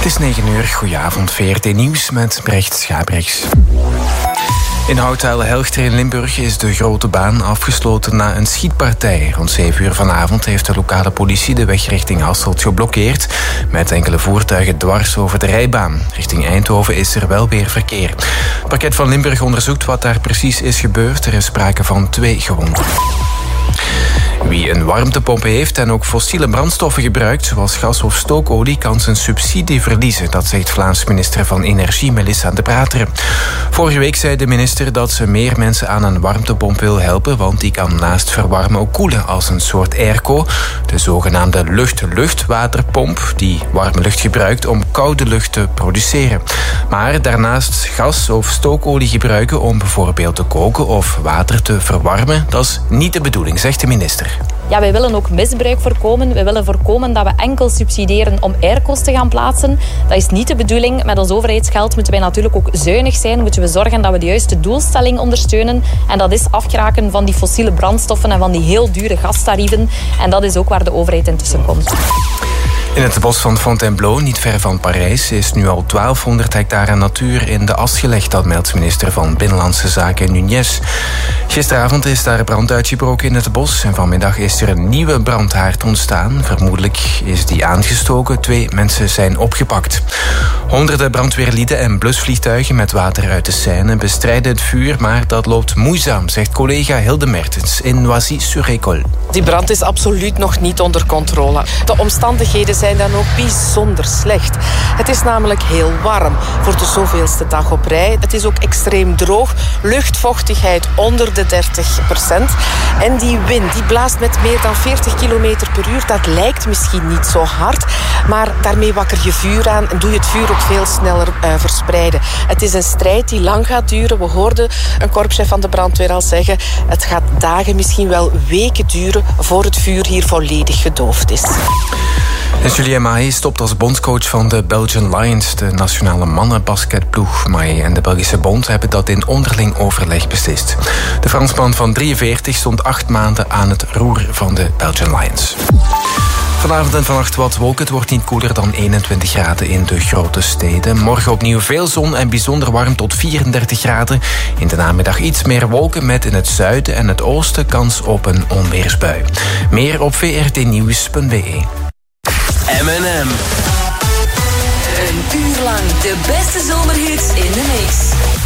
Het is 9 uur, goedenavond, VRT Nieuws met Brecht Schaabrechts. In Houthalen-Helchter in Limburg is de Grote Baan afgesloten na een schietpartij. Rond 7 uur vanavond heeft de lokale politie de weg richting Hasselt geblokkeerd, met enkele voertuigen dwars over de rijbaan. Richting Eindhoven is er wel weer verkeer. Het parket van Limburg onderzoekt wat daar precies is gebeurd. Er is sprake van 2 gewonden. Wie een warmtepomp heeft en ook fossiele brandstoffen gebruikt, zoals gas of stookolie, kan zijn subsidie verliezen. Dat zegt Vlaams minister van Energie Melissa De Brateren. Vorige week zei de minister dat ze meer mensen aan een warmtepomp wil helpen, want die kan naast verwarmen ook koelen als een soort airco. De zogenaamde lucht-lucht-waterpomp die warme lucht gebruikt om koude lucht te produceren. Maar daarnaast gas of stookolie gebruiken om bijvoorbeeld te koken of water te verwarmen, dat is niet de bedoeling, zegt de minister. Ja, wij willen ook misbruik voorkomen. We willen voorkomen dat we enkel subsidiëren om airco's te gaan plaatsen. Dat is niet de bedoeling. Met ons overheidsgeld moeten wij natuurlijk ook zuinig zijn. Moeten we zorgen dat we de juiste doelstelling ondersteunen. En dat is afgeraken van die fossiele brandstoffen en van die heel dure gastarieven. En dat is ook waar de overheid intussen komt. In het bos van Fontainebleau, niet ver van Parijs, is nu al 1200 hectare natuur in de as gelegd. Dat meldt minister van Binnenlandse Zaken Nunez. Gisteravond is daar brand uitgebroken in het bos en vanmiddag is er een nieuwe brandhaard ontstaan. Vermoedelijk is die aangestoken. 2 mensen zijn opgepakt. Honderden brandweerlieden en blusvliegtuigen met water uit de Seine bestrijden het vuur, maar dat loopt moeizaam, zegt collega Hilde Mertens in Noisy-sur-École. Die brand is absoluut nog niet onder controle. De omstandigheden zijn dan ook bijzonder slecht. Het is namelijk heel warm voor de zoveelste dag op rij. Het is ook extreem droog. Luchtvochtigheid onder de 30%. En die wind die blaast met meer dan 40 km per uur. Dat lijkt misschien niet zo hard, maar daarmee wakker je vuur aan en doe je het vuur ook veel sneller verspreiden. Het is een strijd die lang gaat duren. We hoorden een korpschef van de brandweer al zeggen, het gaat dagen, misschien wel weken duren voor het vuur hier volledig gedoofd is. En Julien Mahé stopt als bondscoach van de Belgian Lions, de nationale mannenbasketploeg. Mahé en de Belgische bond hebben dat in onderling overleg beslist. De Fransman van 43 stond 8 maanden aan het roer van de Belgian Lions. Vanavond en vannacht wat wolken. Het wordt niet koeler dan 21 graden in de grote steden. Morgen opnieuw veel zon en bijzonder warm tot 34 graden. In de namiddag iets meer wolken met in het zuiden en het oosten kans op een onweersbui. Meer op vrtnieuws.be. M&M. Een uur lang de beste zomerhits in de mix.